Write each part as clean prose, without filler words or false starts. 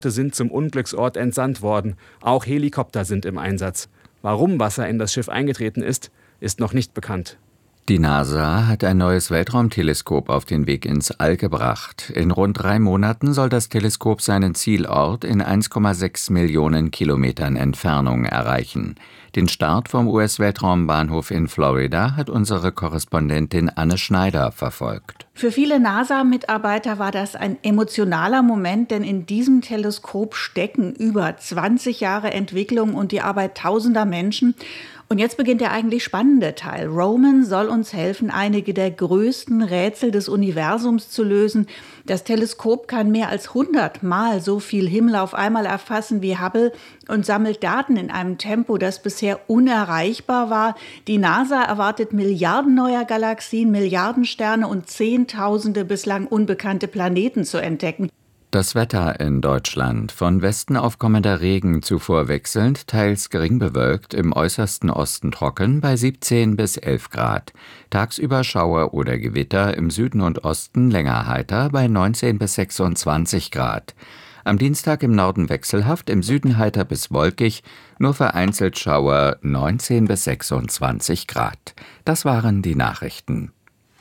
sind zum Unglücksort entsandt worden. Auch Helikopter sind im Einsatz. Warum Wasser in das Schiff eingetreten ist, ist noch nicht bekannt. Die NASA hat ein neues Weltraumteleskop auf den Weg ins All gebracht. In rund 3 Monaten soll das Teleskop seinen Zielort in 1,6 Millionen Kilometern Entfernung erreichen. Den Start vom US-Weltraumbahnhof in Florida hat unsere Korrespondentin Anne Schneider verfolgt. Für viele NASA-Mitarbeiter war das ein emotionaler Moment, denn in diesem Teleskop stecken über 20 Jahre Entwicklung und die Arbeit tausender Menschen. Und jetzt beginnt der eigentlich spannende Teil. Roman soll uns helfen, einige der größten Rätsel des Universums zu lösen. Das Teleskop kann mehr als 100-mal so viel Himmel auf einmal erfassen wie Hubble und sammelt Daten in einem Tempo, das bisher unerreichbar war. Die NASA erwartet Milliarden neuer Galaxien, Milliarden Sterne und Zehntausende bislang unbekannte Planeten zu entdecken. Das Wetter in Deutschland: von Westen aufkommender Regen, zuvor wechselnd, teils gering bewölkt, im äußersten Osten trocken bei 17 bis 11 Grad. Tagsüber Schauer oder Gewitter, im Süden und Osten länger heiter bei 19 bis 26 Grad. Am Dienstag im Norden wechselhaft, im Süden heiter bis wolkig, nur vereinzelt Schauer, 19 bis 26 Grad. Das waren die Nachrichten.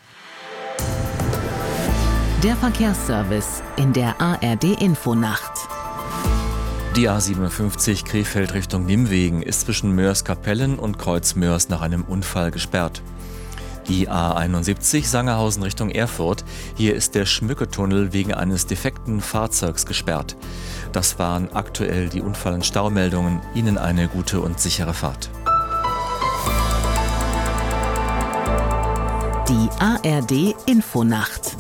Der Verkehrsservice in der ARD-Infonacht. Die A57 Krefeld Richtung Nimwegen ist zwischen Mörs-Kapellen und Kreuz-Mörs nach einem Unfall gesperrt. Die A71 Sangerhausen Richtung Erfurt. Hier ist der Schmücketunnel wegen eines defekten Fahrzeugs gesperrt. Das waren aktuell die Unfall- und Staumeldungen. Ihnen eine gute und sichere Fahrt. Die ARD-Infonacht.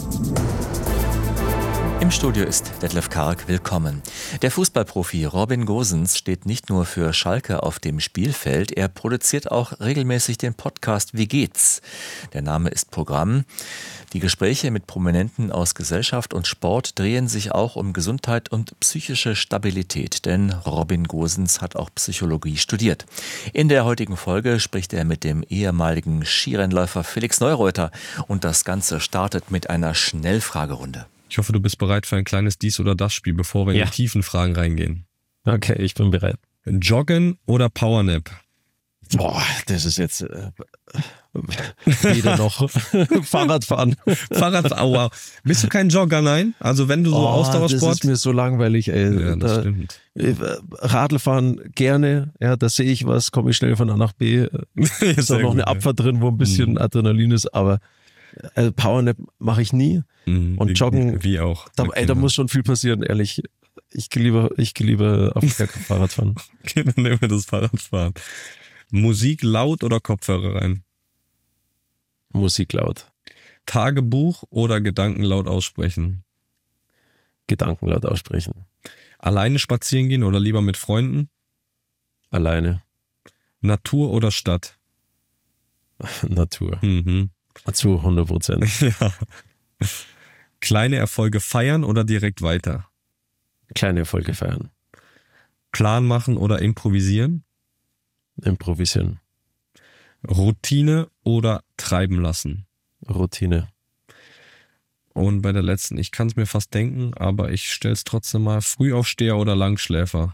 Im Studio ist Detlef Karg, willkommen. Der Fußballprofi Robin Gosens steht nicht nur für Schalke auf dem Spielfeld, er produziert auch regelmäßig den Podcast Wie geht's? Der Name ist Programm. Die Gespräche mit Prominenten aus Gesellschaft und Sport drehen sich auch um Gesundheit und psychische Stabilität, denn Robin Gosens hat auch Psychologie studiert. In der heutigen Folge spricht er mit dem ehemaligen Skirennläufer Felix Neureuter und das Ganze startet mit einer Schnellfragerunde. Ich hoffe, du bist bereit für ein kleines Dies- oder Das-Spiel, bevor wir in die tiefen Fragen reingehen. Okay, ich bin bereit. Joggen oder Powernap? Boah, das ist jetzt weder noch. Fahrradfahren. Aua. Bist du kein Jogger, nein? Also wenn du so Ausdauersport... Das ist mir so langweilig, ey. Ja, das stimmt. Radlfahren gerne, ja, da sehe ich was, komme ich schnell von A nach B. Ist auch noch eine Abfahrt drin, wo ein bisschen Adrenalin ist, aber Powernap mache ich nie. Und Joggen, wie auch. Da muss schon viel passieren, ehrlich. Ich gehe lieber auf dem Fahrrad fahren. Okay, dann nehmen wir das Fahrradfahren. Musik laut oder Kopfhörer rein? Musik laut. Tagebuch oder Gedanken laut aussprechen? Gedanken laut aussprechen. Alleine spazieren gehen oder lieber mit Freunden? Alleine. Natur oder Stadt? Natur. Zu 100%. Ja. Kleine Erfolge feiern oder direkt weiter? Kleine Erfolge feiern. Plan machen oder improvisieren? Improvisieren. Routine oder treiben lassen? Routine. Und bei der letzten, ich kann es mir fast denken, aber ich stelle es trotzdem mal: Frühaufsteher oder Langschläfer?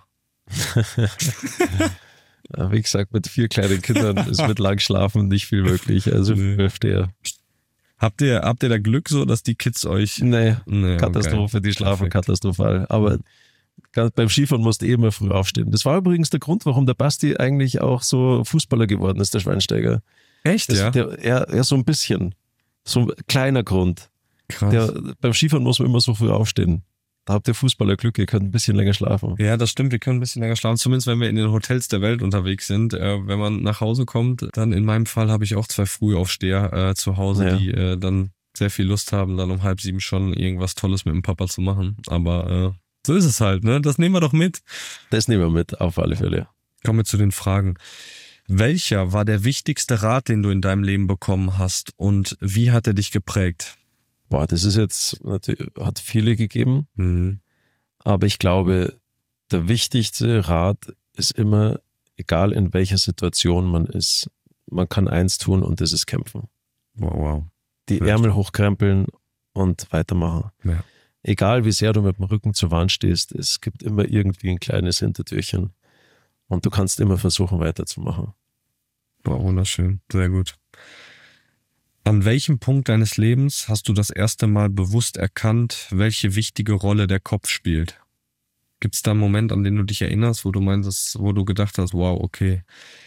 Wie gesagt, mit 4 kleinen Kindern ist mit Langschlafen nicht viel möglich. Also Frühaufsteher. Habt ihr da Glück so, dass die Kids euch... Nee, Katastrophe, okay. Die schlafen Perfekt. Katastrophal. Aber beim Skifahren musst du immer früh aufstehen. Das war übrigens der Grund, warum der Basti eigentlich auch so Fußballer geworden ist, der Schweinsteiger. Echt, ja? Er so ein bisschen. So ein kleiner Grund. Krass. Beim Skifahren muss man immer so früh aufstehen. Da habt ihr Fußballer Glück, ihr könnt ein bisschen länger schlafen. Ja, das stimmt, wir können ein bisschen länger schlafen, zumindest wenn wir in den Hotels der Welt unterwegs sind. Wenn man nach Hause kommt, dann in meinem Fall habe ich auch 2 Frühaufsteher zu Hause, die dann sehr viel Lust haben, dann um 6:30 schon irgendwas Tolles mit dem Papa zu machen. Aber so ist es halt, ne? Das nehmen wir doch mit. Das nehmen wir mit, auf alle Fälle. Kommen wir zu den Fragen. Welcher war der wichtigste Rat, den du in deinem Leben bekommen hast, und wie hat er dich geprägt? Boah, das ist jetzt, hat viele gegeben, aber ich glaube, der wichtigste Rat ist immer, egal in welcher Situation man ist, man kann eins tun und das ist kämpfen. Wow. Die Ärmel hochkrempeln und weitermachen. Ja. egal wie sehr du mit dem Rücken zur Wand stehst, es gibt immer irgendwie ein kleines Hintertürchen und du kannst immer versuchen weiterzumachen. Boah, wunderschön, sehr gut. An welchem Punkt deines Lebens hast du das erste Mal bewusst erkannt, welche wichtige Rolle der Kopf spielt? Gibt es da einen Moment, an den du dich erinnerst, wo du meinst, wo du gedacht hast, wow, okay.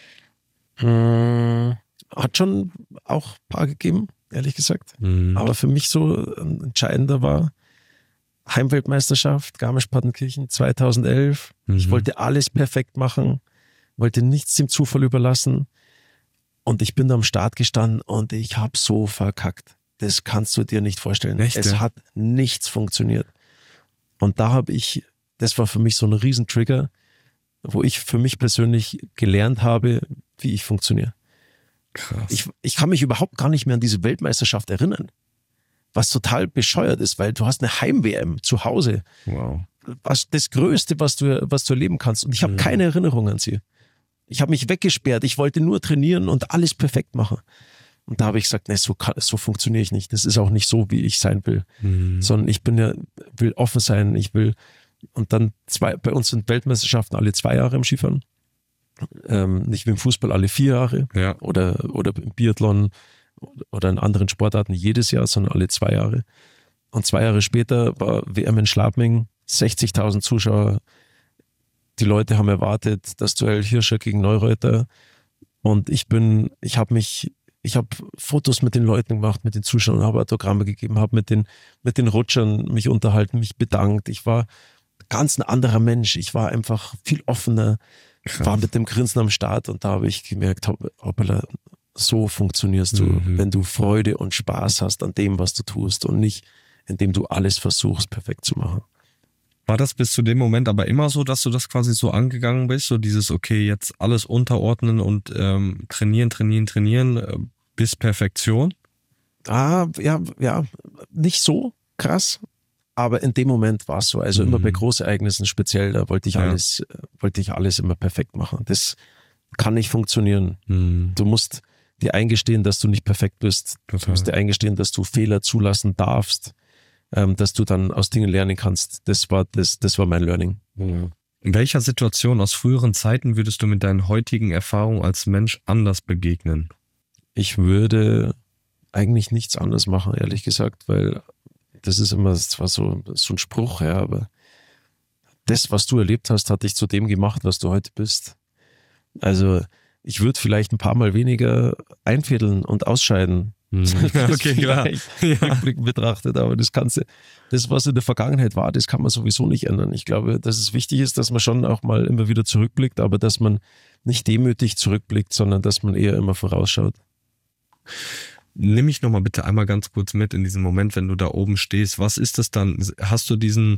Hat schon auch ein paar gegeben, ehrlich gesagt. Aber für mich so ein entscheidender war Heimweltmeisterschaft, Garmisch-Partenkirchen 2011. Ich wollte alles perfekt machen, wollte nichts dem Zufall überlassen. Und ich bin da am Start gestanden und ich habe so verkackt. Das kannst du dir nicht vorstellen. Echt, es hat nichts funktioniert. Und da das war für mich so ein Riesentrigger, wo ich für mich persönlich gelernt habe, wie ich funktioniere. Krass. Ich kann mich überhaupt gar nicht mehr an diese Weltmeisterschaft erinnern. Was total bescheuert ist, weil du hast eine Heim-WM zu Hause. Wow. Das Größte, was du erleben kannst. Und ich habe keine Erinnerung an sie. Ich habe mich weggesperrt. Ich wollte nur trainieren und alles perfekt machen. Und da habe ich gesagt, nee, so funktioniere ich nicht. Das ist auch nicht so, wie ich sein will. Sondern ich will offen sein. Und dann bei uns sind Weltmeisterschaften alle 2 Jahre im Skifahren. Nicht wie im Fußball alle 4 Jahre. Ja. Oder im Biathlon oder in anderen Sportarten jedes Jahr, sondern alle 2 Jahre. Und 2 Jahre später war WM in Schladming, 60.000 Zuschauer. Die Leute haben erwartet, das Duell Hirscher gegen Neureuter. Und ich habe Fotos mit den Leuten gemacht, mit den Zuschauern, habe Autogramme gegeben, habe mit den Rutschern mich unterhalten, mich bedankt. Ich war ganz ein anderer Mensch. Ich war einfach viel offener, war mit dem Grinsen am Start und da habe ich gemerkt, hoppala, so funktionierst du, wenn du Freude und Spaß hast an dem, was du tust und nicht, indem du alles versuchst, perfekt zu machen. War das bis zu dem Moment aber immer so, dass du das quasi so angegangen bist? So dieses, okay, jetzt alles unterordnen und trainieren bis Perfektion? Ja, nicht so krass, aber in dem Moment war es so. Also immer bei Großereignissen speziell, da wollte ich alles immer perfekt machen. Das kann nicht funktionieren. Du musst dir eingestehen, dass du nicht perfekt bist. Total. Du musst dir eingestehen, dass du Fehler zulassen darfst. Dass du dann aus Dingen lernen kannst. Das war mein Learning. Ja. In welcher Situation aus früheren Zeiten würdest du mit deinen heutigen Erfahrungen als Mensch anders begegnen? Ich würde eigentlich nichts anderes machen, ehrlich gesagt, weil das ist immer zwar so ein Spruch, ja, aber das, was du erlebt hast, hat dich zu dem gemacht, was du heute bist. Also ich würde vielleicht ein paar Mal weniger einfädeln und ausscheiden. Okay, klar. Rückblickend betrachtet, aber das, was in der Vergangenheit war, das kann man sowieso nicht ändern. Ich glaube, dass es wichtig ist, dass man schon auch mal immer wieder zurückblickt, aber dass man nicht demütig zurückblickt, sondern dass man eher immer vorausschaut. Nimm mich nochmal bitte einmal ganz kurz mit in diesen Moment, wenn du da oben stehst. Was ist das dann? Hast du diesen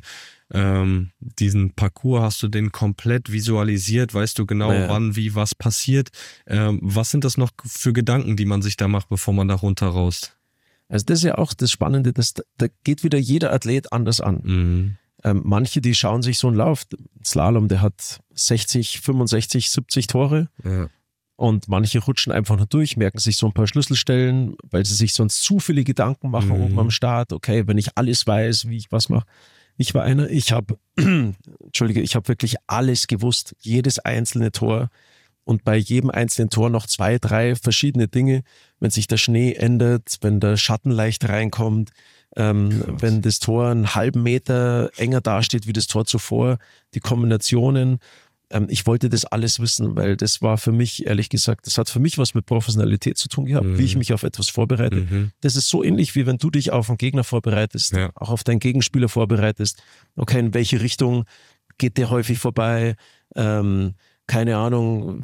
Parcours, hast du den komplett visualisiert? Weißt du genau, wann, wie, was passiert? Was sind das noch für Gedanken, die man sich da macht, bevor man da runter raust? Also das ist ja auch das Spannende, da geht wieder jeder Athlet anders an. Manche, die schauen sich so einen Lauf, Slalom, der hat 60, 65, 70 Tore. Ja. Und manche rutschen einfach nur durch, merken sich so ein paar Schlüsselstellen, weil sie sich sonst zu viele Gedanken machen oben am Start. Okay, wenn ich alles weiß, wie ich was mache. Ich war einer, ich habe wirklich alles gewusst, jedes einzelne Tor und bei jedem einzelnen Tor noch 2, 3 verschiedene Dinge, wenn sich der Schnee ändert, wenn der Schatten leicht reinkommt, wenn das Tor einen halben Meter enger dasteht wie das Tor zuvor, die Kombinationen. Ich wollte das alles wissen, weil das war für mich, ehrlich gesagt, das hat für mich was mit Professionalität zu tun gehabt, wie ich mich auf etwas vorbereite. Das ist so ähnlich, wie wenn du dich auf einen Gegner vorbereitest, auch auf deinen Gegenspieler vorbereitest. Okay, in welche Richtung geht der häufig vorbei? Keine Ahnung,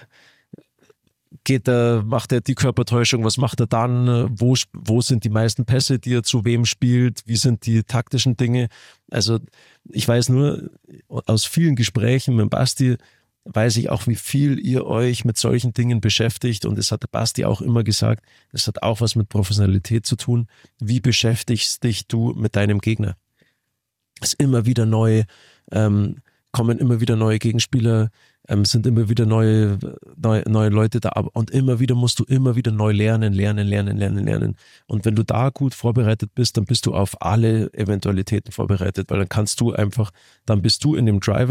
macht er die Körpertäuschung, was macht er dann, wo sind die meisten Pässe, die er zu wem spielt, wie sind die taktischen Dinge. Also ich weiß nur, aus vielen Gesprächen mit Basti weiß ich auch, wie viel ihr euch mit solchen Dingen beschäftigt und das hat der Basti auch immer gesagt, das hat auch was mit Professionalität zu tun. Wie beschäftigst dich du mit deinem Gegner? Es ist immer wieder neu, kommen immer wieder neue Gegenspieler, sind immer wieder neue Leute da, und immer wieder musst du immer wieder neu lernen. Und wenn du da gut vorbereitet bist, dann bist du auf alle Eventualitäten vorbereitet, weil dann bist du in dem Driver